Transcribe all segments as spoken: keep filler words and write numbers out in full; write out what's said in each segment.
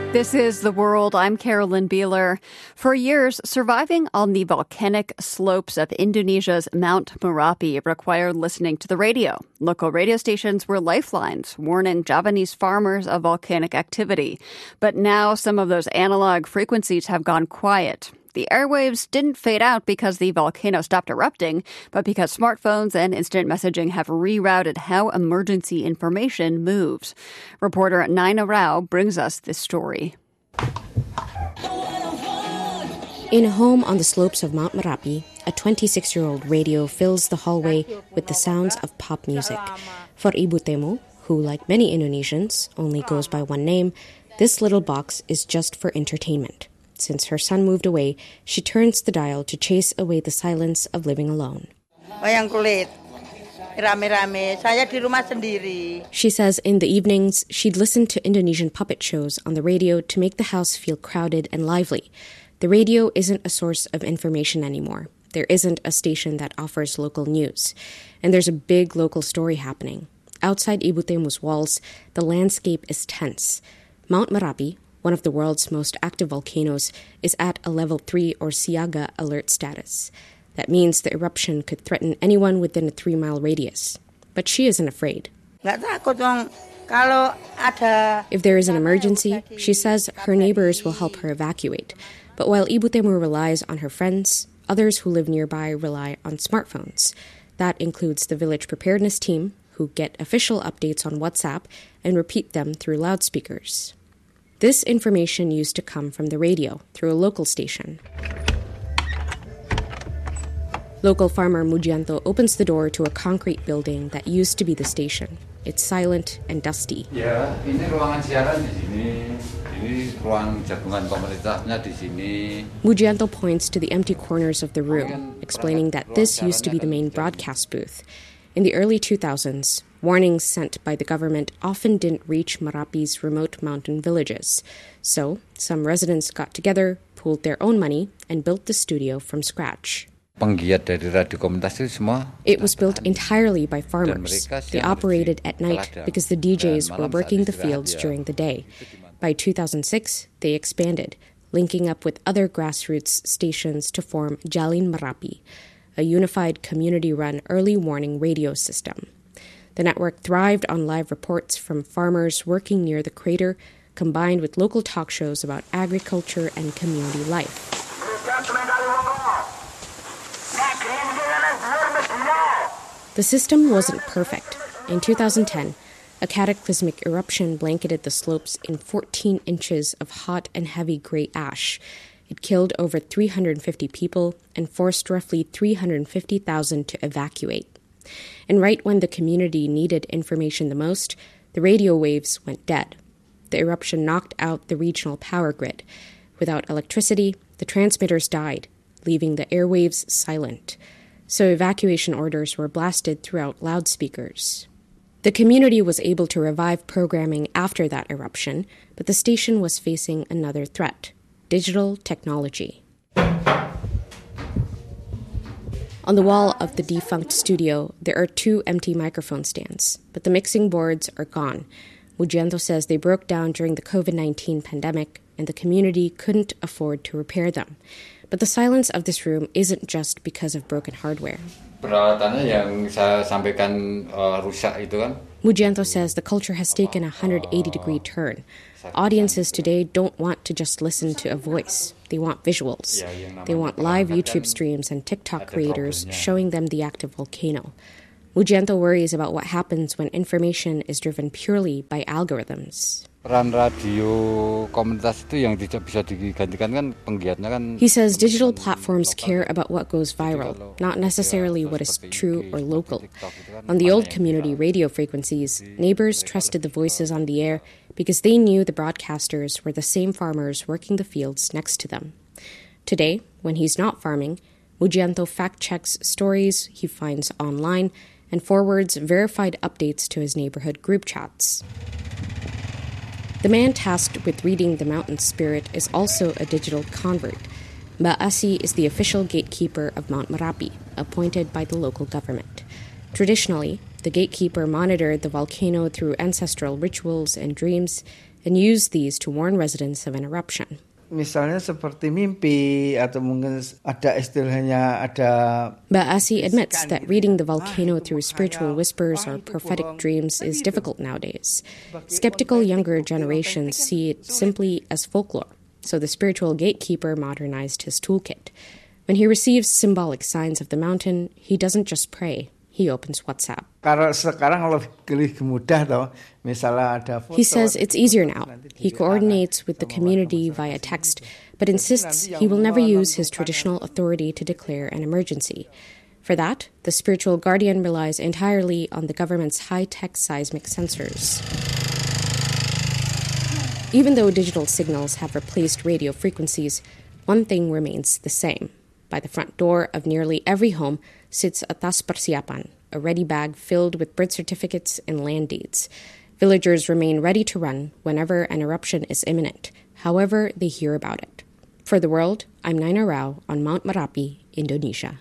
This is The World. I'm Carolyn Beeler. For years, surviving on the volcanic slopes of Indonesia's Mount Merapi required listening to the radio. Local radio stations were lifelines, warning Javanese farmers of volcanic activity. But now some of those analog frequencies have gone quiet. The airwaves didn't fade out because the volcano stopped erupting, but because smartphones and instant messaging have rerouted how emergency information moves. Reporter Naina Rao brings us this story. In a home on the slopes of Mount Merapi, a twenty-six-year-old radio fills the hallway with the sounds of pop music. For Ibu Temu, who, like many Indonesians, only goes by one name, this little box is just for entertainment. Since her son moved away, she turns the dial to chase away the silence of living alone. She says in the evenings, she'd listen to Indonesian puppet shows on the radio to make the house feel crowded and lively. The radio isn't a source of information anymore. There isn't a station that offers local news. And there's a big local story happening. Outside Ibu Temu's walls, the landscape is tense. Mount Merapi, one of the world's most active volcanoes, is at a level three or Siaga alert status. That means the eruption could threaten anyone within a three-mile radius. But she isn't afraid. If there is an emergency, she says her neighbors will help her evacuate. But while Ibu Temu relies on her friends, others who live nearby rely on smartphones. That includes the village preparedness team, who get official updates on WhatsApp and repeat them through loudspeakers. This information used to come from the radio through a local station. Local farmer Mujianto opens the door to a concrete building that used to be the station. It's silent and dusty. Ya, ini ruangan siaran di sini. Ini ruang jagungan pemerintahnya di sini. Mujianto points to the empty corners of the room, explaining that this used to be the main broadcast booth. In the early two thousands, warnings sent by the government often didn't reach Merapi's remote mountain villages. So, some residents got together, pooled their own money, and built the studio from scratch. It was built entirely by farmers. They operated at night because the D Js were working the fields during the day. By two thousand six, they expanded, linking up with other grassroots stations to form Jalin Merapi, a unified community-run early warning radio system. The network thrived on live reports from farmers working near the crater, combined with local talk shows about agriculture and community life. The system wasn't perfect. In two thousand ten, a cataclysmic eruption blanketed the slopes in fourteen inches of hot and heavy gray ash. It killed over three hundred fifty people and forced roughly three hundred fifty thousand to evacuate. And right when the community needed information the most, the radio waves went dead. The eruption knocked out the regional power grid. Without electricity, the transmitters died, leaving the airwaves silent. So evacuation orders were blasted throughout loudspeakers. The community was able to revive programming after that eruption, but the station was facing another threat: digital technology. On the wall of the defunct studio, there are two empty microphone stands, but the mixing boards are gone. Mujianto says they broke down during the covid nineteen pandemic, and the community couldn't afford to repair them. But the silence of this room isn't just because of broken hardware. Mujianto says the culture has taken a one hundred eighty degree turn. Audiences today don't want to just listen to a voice. They want visuals. They want live YouTube streams and TikTok creators showing them the active volcano. Mujianto worries about what happens when information is driven purely by algorithms. He says digital platforms care about what goes viral, not necessarily what is true or local. On the old community radio frequencies, neighbors trusted the voices on the air because they knew the broadcasters were the same farmers working the fields next to them. Today, when he's not farming, Mujianto fact-checks stories he finds online and forwards verified updates to his neighborhood group chats. The man tasked with reading the mountain spirit is also a digital convert. Mbak Asi is the official gatekeeper of Mount Merapi, appointed by the local government. Traditionally, the gatekeeper monitored the volcano through ancestral rituals and dreams, and used these to warn residents of an eruption. Misalnya seperti mimpi atau mungkin ada istilahnya ada. Ba'asi admits that reading the volcano through spiritual whispers or prophetic dreams is difficult nowadays. Skeptical younger generations see it simply as folklore, so the spiritual gatekeeper modernized his toolkit. When he receives symbolic signs of the mountain, he doesn't just pray. He opens WhatsApp. He says it's easier now. He coordinates with the community via text, but insists he will never use his traditional authority to declare an emergency. For that, the spiritual guardian relies entirely on the government's high-tech seismic sensors. Even though digital signals have replaced radio frequencies, one thing remains the same. By the front door of nearly every home sits a tas persiapan, a ready bag filled with birth certificates and land deeds. Villagers remain ready to run whenever an eruption is imminent, however they hear about it. For The World, I'm Naina Rao on Mount Merapi, Indonesia.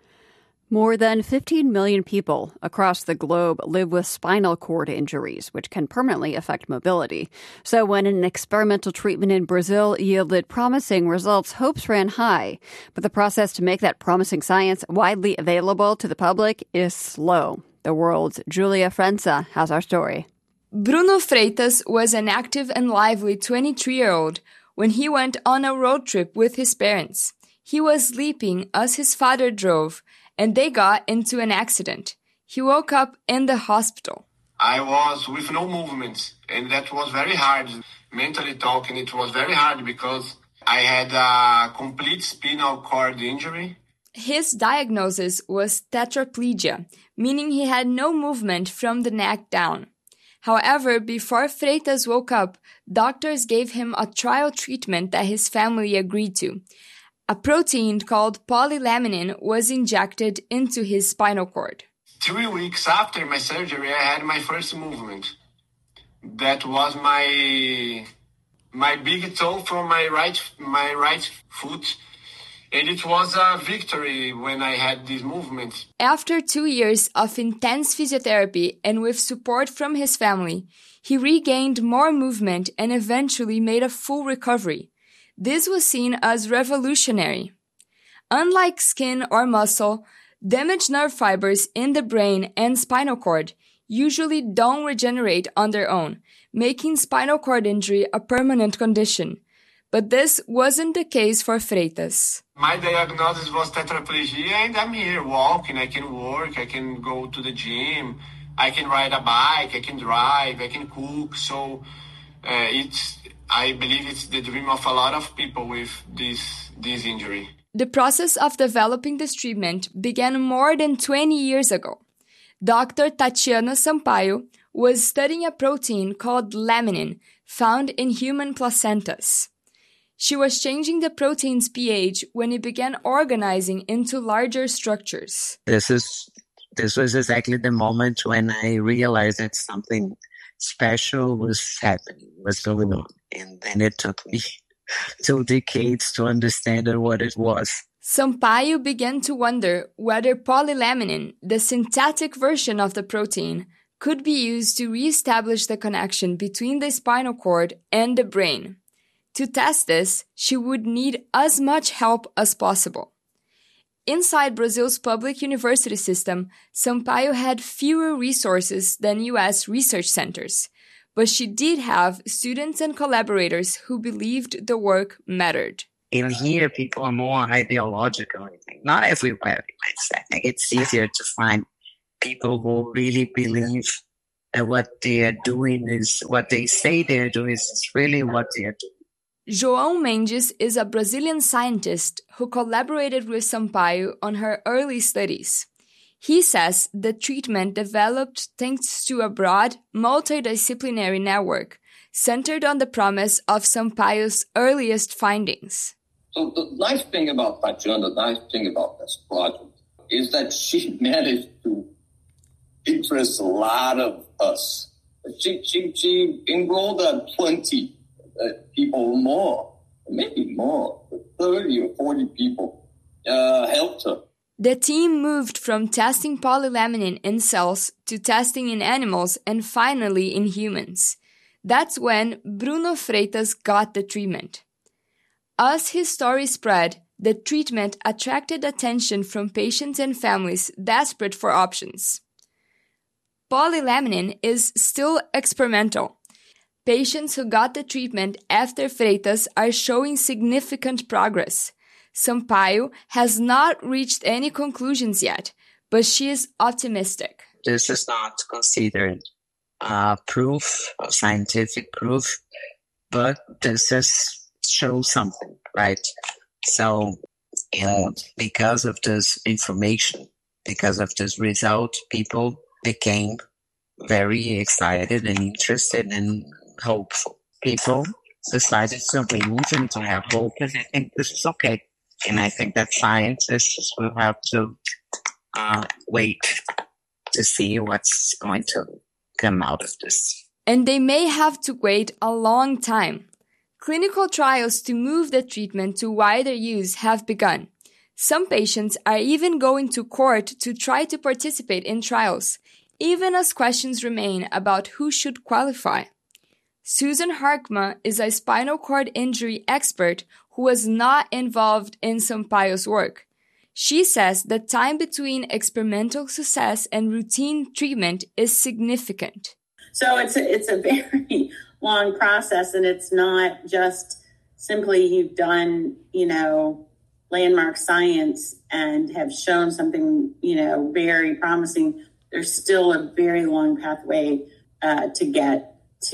More than fifteen million people across the globe live with spinal cord injuries, which can permanently affect mobility. So when an experimental treatment in Brazil yielded promising results, hopes ran high. But the process to make that promising science widely available to the public is slow. The World's Julia Frenza has our story. Bruno Freitas was an active and lively twenty-three-year-old when he went on a road trip with his parents. He was sleeping as his father drove, and they got into an accident. He woke up in the hospital. I was with no movement, and that was very hard. Mentally talking, it was very hard because I had a complete spinal cord injury. His diagnosis was tetraplegia, meaning he had no movement from the neck down. However, before Freitas woke up, doctors gave him a trial treatment that his family agreed to. A protein called polylaminin was injected into his spinal cord. Three weeks after my surgery, I had my first movement. That was my my big toe from my right my right foot, and it was a victory when I had this movement. After two years of intense physiotherapy and with support from his family, he regained more movement and eventually made a full recovery. This was seen as revolutionary. Unlike skin or muscle, damaged nerve fibers in the brain and spinal cord usually don't regenerate on their own, making spinal cord injury a permanent condition. But this wasn't the case for Freitas. My diagnosis was tetraplegia, and I'm here walking. I can work, I can go to the gym, I can ride a bike, I can drive, I can cook. So uh, it's... I believe it's the dream of a lot of people with this, this injury. The process of developing this treatment began more than twenty years ago. Doctor Tatiana Sampaio was studying a protein called laminin found in human placentas. She was changing the protein's pH when it began organizing into larger structures. This is this was exactly the moment when I realized that something special was happening, was going on. And then it took me two decades to understand what it was. Sampaio began to wonder whether polylaminin, the synthetic version of the protein, could be used to re-establish the connection between the spinal cord and the brain. To test this, she would need as much help as possible. Inside Brazil's public university system, Sampaio had fewer resources than U S research centers. But she did have students and collaborators who believed the work mattered. In here, people are more ideological. Not everywhere, I think it's easier to find people who really believe that what they are doing is, what they say they are doing is really what they are doing. João Mendes is a Brazilian scientist who collaborated with Sampaio on her early studies. He says the treatment developed thanks to a broad, multidisciplinary network centered on the promise of Sampaio's earliest findings. So the nice thing about Tatiana, the nice thing about this project is that she managed to interest a lot of us. She, she, she enrolled uh, twenty uh, people more, maybe more, thirty or forty people uh, helped her. The team moved from testing polylaminin in cells to testing in animals and finally in humans. That's when Bruno Freitas got the treatment. As his story spread, the treatment attracted attention from patients and families desperate for options. Polylaminin is still experimental. Patients who got the treatment after Freitas are showing significant progress. Sampaio has not reached any conclusions yet, but she is optimistic. This is not considered uh, proof, scientific proof, but this is shows something, right? So, you know, because of this information, because of this result, people became very excited and interested and hopeful. People decided to believe and to have hope, and I think this is okay. And I think that scientists will have to uh, wait to see what's going to come out of this. And they may have to wait a long time. Clinical trials to move the treatment to wider use have begun. Some patients are even going to court to try to participate in trials, even as questions remain about who should qualify. Susan Harkma is a spinal cord injury expert who was not involved in Sampaio's work. She says the time between experimental success and routine treatment is significant. So it's a, it's a very long process, and it's not just simply you've done, you know, landmark science and have shown something, you know, very promising. There's still a very long pathway uh, to get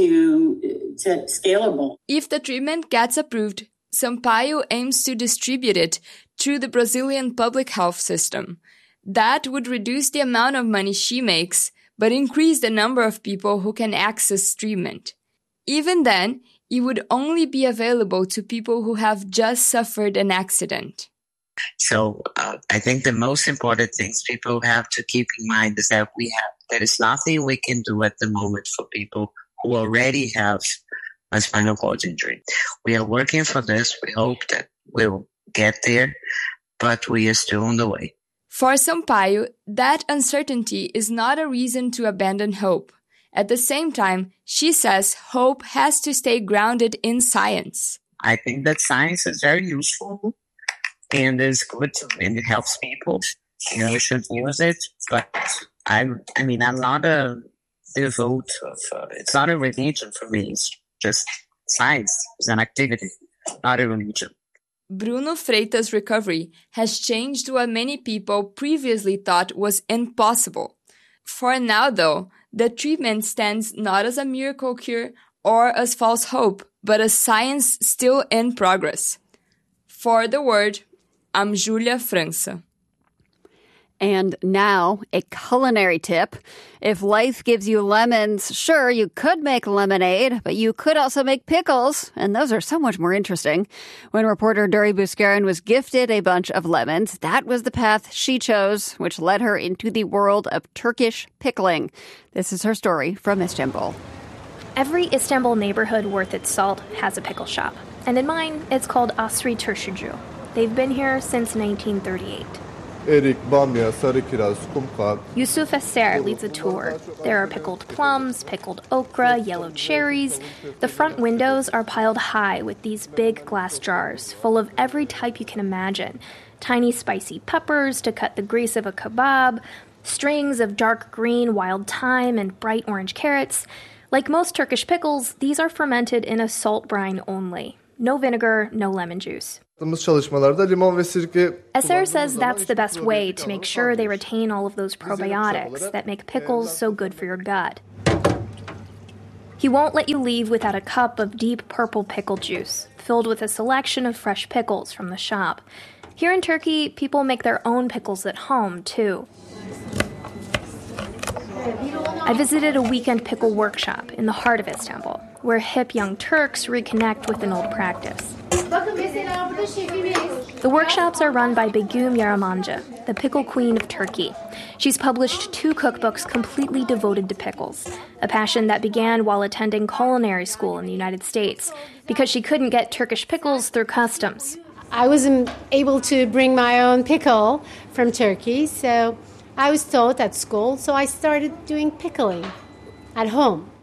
to, to scalable. If the treatment gets approved, Sampaio aims to distribute it through the Brazilian public health system. That would reduce the amount of money she makes, but increase the number of people who can access treatment. Even then, it would only be available to people who have just suffered an accident. So uh, I think the most important things people have to keep in mind is that we have there is nothing we can do at the moment for people who already have a spinal cord injury. We are working for this. We hope that we'll get there, but we are still on the way. For Sampaio, that uncertainty is not a reason to abandon hope. At the same time, she says hope has to stay grounded in science. I think that science is very useful and is good to, and it helps people. You know, we should use it, but I, I mean, I'm not a devote of, uh, it's not a religion for me. It's just science. It's an activity, not a religion. Bruno Freitas' recovery has changed what many people previously thought was impossible. For now, though, the treatment stands not as a miracle cure or as false hope, but as science still in progress. For The Word, I'm Julia França. And now, a culinary tip. If life gives you lemons, sure, you could make lemonade, but you could also make pickles, and those are so much more interesting. When reporter Duri Buscarin was gifted a bunch of lemons, that was the path she chose, which led her into the world of Turkish pickling. This is her story from Istanbul. Every Istanbul neighborhood worth its salt has a pickle shop, and in mine, it's called Asri Turşucu. They've been here since nineteen thirty-eight. Yusuf Eser leads a tour. There are pickled plums, pickled okra, yellow cherries. The front windows are piled high with these big glass jars full of every type you can imagine. Tiny spicy peppers to cut the grease of a kebab, strings of dark green wild thyme and bright orange carrots. Like most Turkish pickles, these are fermented in a salt brine only. No vinegar, no lemon juice. Eser says that's the best way to make sure they retain all of those probiotics that make pickles so good for your gut. He won't let you leave without a cup of deep purple pickle juice, filled with a selection of fresh pickles from the shop. Here in Turkey, people make their own pickles at home, too. I visited a weekend pickle workshop in the heart of Istanbul, where hip young Turks reconnect with an old practice. The workshops are run by Begüm Yaramanca, the pickle queen of Turkey. She's published two cookbooks completely devoted to pickles, a passion that began while attending culinary school in the United States, because she couldn't get Turkish pickles through customs. I wasn't able to bring my own pickle from Turkey, so I was taught at school, so I started doing pickling at home.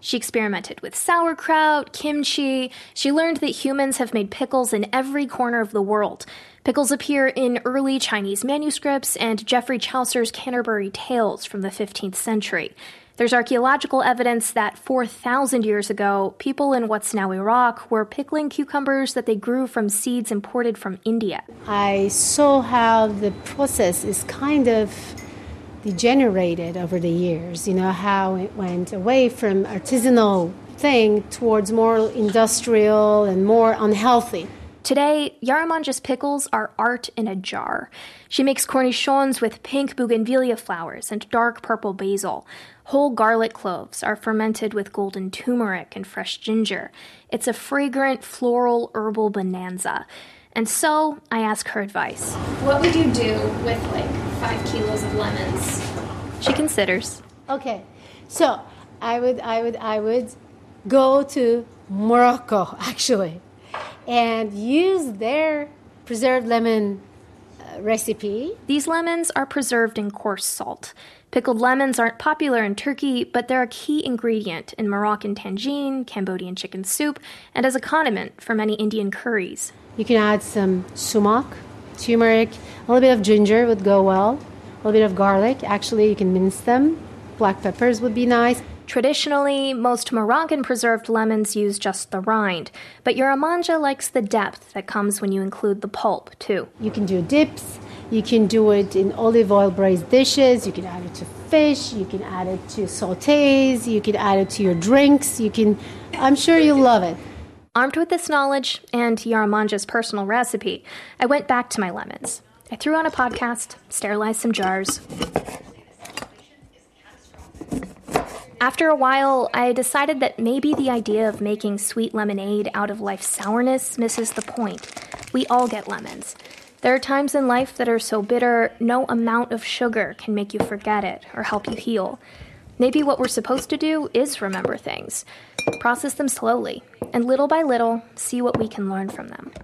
She experimented with sauerkraut, kimchi. She learned that humans have made pickles in every corner of the world. Pickles appear in early Chinese manuscripts and Geoffrey Chaucer's Canterbury Tales from the fifteenth century. There's archaeological evidence that four thousand years ago, people in what's now Iraq were pickling cucumbers that they grew from seeds imported from India. I saw how the process is kind of degenerated over the years, you know, how it went away from artisanal thing towards more industrial and more unhealthy. Today, Yaramanja's pickles are art in a jar. She makes cornichons with pink bougainvillea flowers and dark purple basil. Whole garlic cloves are fermented with golden turmeric and fresh ginger. It's a fragrant, floral, herbal bonanza. And so, I ask her advice. What would you do with, like, five kilos of lemons? She considers. Okay, so I would, I would, I would go to Morocco, actually, and use their preserved lemon uh, recipe. These lemons are preserved in coarse salt. Pickled lemons aren't popular in Turkey, but they're a key ingredient in Moroccan tangine, Cambodian chicken soup, and as a condiment for many Indian curries. You can add some sumac, turmeric, a little bit of ginger would go well, a little bit of garlic. Actually, you can mince them. Black peppers would be nice. Traditionally, most Moroccan preserved lemons use just the rind, but Yaramanja likes the depth that comes when you include the pulp, too. You can do dips. You can do it in olive oil braised dishes. You can add it to fish. You can add it to sautés. You can add it to your drinks. You can, I'm sure you'll love it. Armed with this knowledge and Yaramanja's personal recipe, I went back to my lemons. I threw on a podcast, sterilized some jars. After a while, I decided that maybe the idea of making sweet lemonade out of life's sourness misses the point. We all get lemons. There are times in life that are so bitter, no amount of sugar can make you forget it or help you heal. Maybe what we're supposed to do is remember things, process them slowly, and little by little, see what we can learn from them.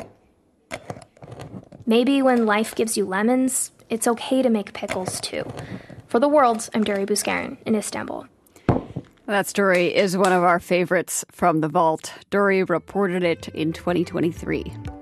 Maybe when life gives you lemons, it's okay to make pickles too. For The World, I'm Dori Bouskarin in Istanbul. That story is one of our favorites from the vault. Dori reported it in twenty twenty-three.